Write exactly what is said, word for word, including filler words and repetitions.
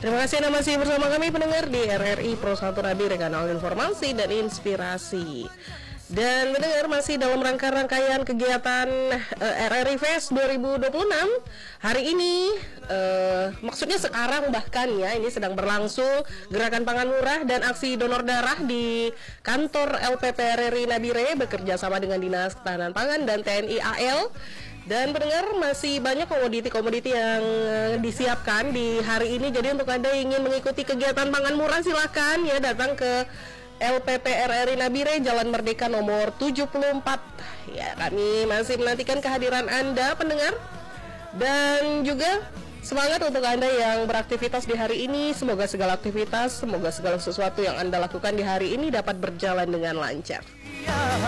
Terima kasih Anda masih bersama kami pendengar di R R I Pro satu Radio, kanal informasi dan inspirasi. Dan mendengar masih dalam rangka-rangkaian kegiatan uh, R R I Fest dua ribu dua puluh enam. Hari ini uh, maksudnya sekarang bahkan ya, ini sedang berlangsung gerakan pangan murah dan aksi donor darah di kantor L P P R R I Nabire bekerja sama dengan Dinas Ketahanan Pangan dan T N I A L. Dan pendengar, masih banyak komoditi-komoditi yang disiapkan di hari ini. Jadi untuk Anda yang ingin mengikuti kegiatan pangan murah, silakan ya datang ke L P P R R I Nabire, Jalan Merdeka nomor tujuh puluh empat. Ya, kami masih menantikan kehadiran Anda pendengar. Dan juga semangat untuk Anda yang beraktivitas di hari ini. Semoga segala aktivitas, semoga segala sesuatu yang Anda lakukan di hari ini dapat berjalan dengan lancar.